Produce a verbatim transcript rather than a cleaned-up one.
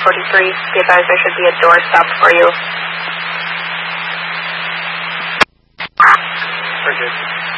forty-three. Be advised there should be a door stop for you. Very good.